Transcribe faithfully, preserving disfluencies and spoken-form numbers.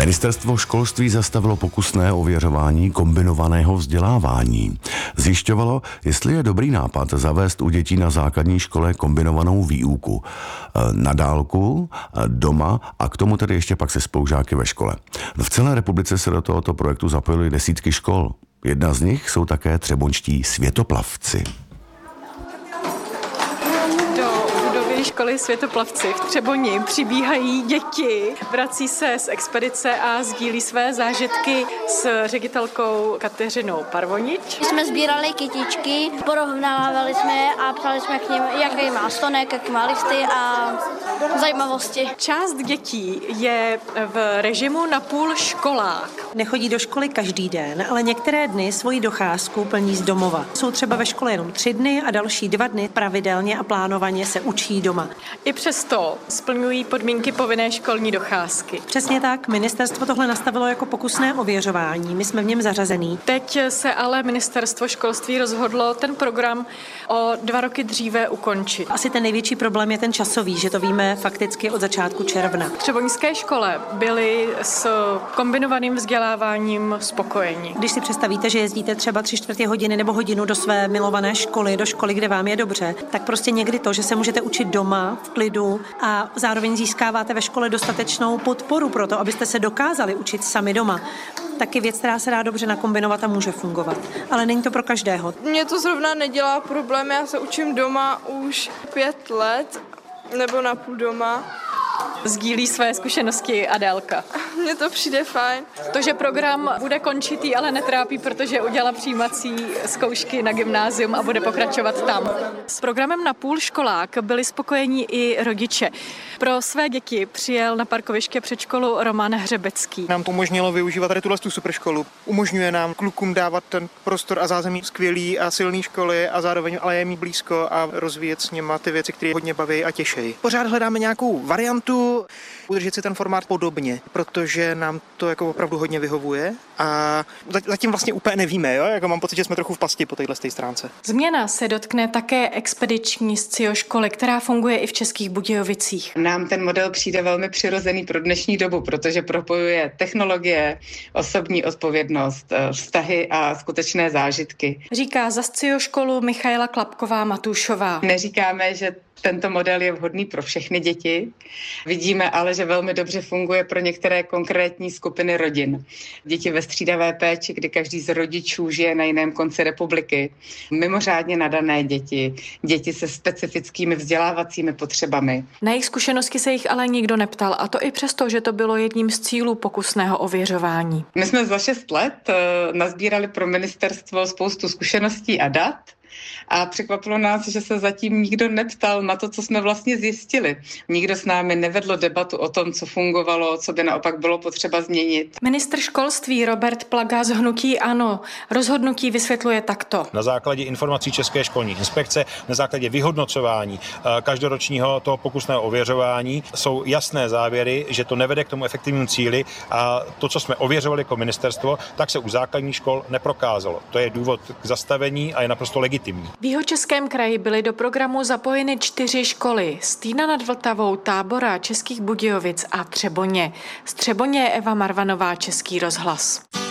Ministerstvo školství zastavilo pokusné ověřování kombinovaného vzdělávání. Zjišťovalo, jestli je dobrý nápad zavést u dětí na základní škole kombinovanou výuku. Na dálku, doma a k tomu tedy ještě pak se spolužáky ve škole. V celé republice se do tohoto projektu zapojily desítky škol. Jedna z nich jsou také třeboňští světoplavci. Školy Světoplavci v Třeboni přibíhají děti, vrací se z expedice a sdílí své zážitky s ředitelkou Kateřinou Parvonič. Jsme sbírali kytičky, porovnávali jsme je a psali jsme k nim, jaký má stonek, jaký má listy a zajímavosti. Část dětí je v režimu napůl školák. Nechodí do školy každý den, ale některé dny svoji docházku plní z domova. Jsou třeba ve škole jenom tři dny a další dva dny pravidelně a plánovaně se učí doma. I přesto splňují podmínky povinné školní docházky. Přesně tak, ministerstvo tohle nastavilo jako pokusné ověřování, my jsme v něm zařazení. Teď se ale ministerstvo školství rozhodlo ten program o dva roky dříve ukončit. Asi ten největší problém je ten časový, že to víme fakticky od začátku června. V třeboňské škole byli s kombinovaným vzděláváním spokojeni. Když si představíte, že jezdíte třeba tři čtvrtě hodiny nebo hodinu do své milované školy, do školy, kde vám je dobře, tak prostě někdy to, že se můžete učit doma v klidu a zároveň získáváte ve škole dostatečnou podporu pro to, abyste se dokázali učit sami doma. Taky věc, která se dá dobře nakombinovat a může fungovat. Ale není to pro každého. Mně to zrovna nedělá problém, já se učím doma už pět let, nebo napůl doma. Sdílí své zkušenosti Adélka. Mně to přijde fajn. To, že program bude končitý, ale netrápí, protože udělala přijímací zkoušky na gymnázium a bude pokračovat tam. S programem na půl školák byli spokojení i rodiče. Pro své děti přijel na parkoviště předškolu Roman Hřebecký. Nám to umožnilo využívat tady tuhle superškolu. Umožňuje nám klukům dávat ten prostor a zázemí skvělý a silný školy a zároveň ale je mít blízko a rozvíjet s nima ty věci, které hodně baví a těší. Pořád hledáme nějakou variantu, udržet si ten formát podobně, protože nám to jako opravdu hodně vyhovuje a zatím vlastně úplně nevíme, jo? Jako mám pocit, že jsme trochu v pasti po téhle stránce. Změna se dotkne také expediční scio školy, která funguje i v Českých Budějovicích. Nám ten model přijde velmi přirozený pro dnešní dobu, protože propojuje technologie, osobní odpovědnost, vztahy a skutečné zážitky. Říká za scio školu Michaela Klapková-Matušová. Neříkáme, že tento model je vhodný pro všechny děti. Vidíme ale, že velmi dobře funguje pro některé konkrétní skupiny rodin. Děti ve střídavé péči, kdy každý z rodičů žije na jiném konci republiky. Mimořádně nadané děti, děti se specifickými vzdělávacími potřebami. Na jejich zkušenosti se jich ale nikdo neptal, a to i přesto, že to bylo jedním z cílů pokusného ověřování. My jsme za šest let nazbírali pro ministerstvo spoustu zkušeností a dat. A překvapilo nás, že se zatím nikdo neptal na to, co jsme vlastně zjistili. Nikdo s námi nevedl debatu o tom, co fungovalo, co by naopak bylo potřeba změnit. Ministr školství Robert Plaga z hnutí ANO rozhodnutí vysvětluje takto. Na základě informací České školní inspekce, na základě vyhodnocování každoročního toho pokusného ověřování jsou jasné závěry, že to nevede k tomu efektivnímu cíli a to, co jsme ověřovali jako ministerstvo, tak se u základních škol neprokázalo. To je důvod k zastavení a je naprosto legitimní. V Jihočeském kraji byly do programu zapojeny čtyři školy. Stýna nad Vltavou, Tábora, Českých Budějovic a Třeboně. Z Třeboně Eva Marvanová, Český rozhlas.